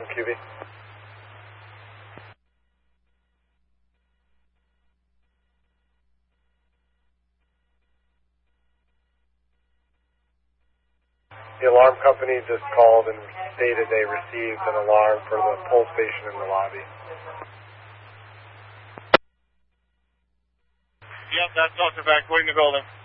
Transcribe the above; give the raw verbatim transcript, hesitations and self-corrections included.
Q B. The alarm company just called and stated they received an alarm for the pull station in the lobby. Yep, that's Doctor Back. Going to building.